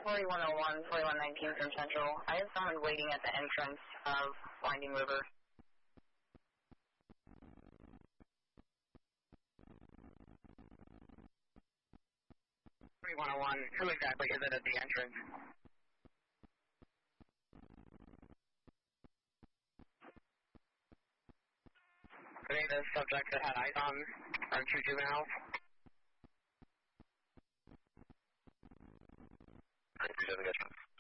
4101, 4119 from Central. I have someone waiting at the entrance of Winding River. 4101, who exactly is it at the entrance? Are they the subjects that had eyes on our two juveniles? I appreciate the